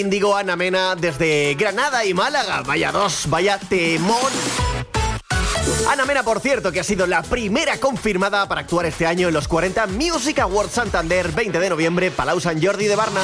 Índigo, Ana Mena desde Granada y Málaga. Vaya dos, vaya temón. Ana Mena, por cierto, que ha sido la primera confirmada para actuar este año en los 40 Music Awards Santander, 20 de noviembre, Palau Sant Jordi de Barna.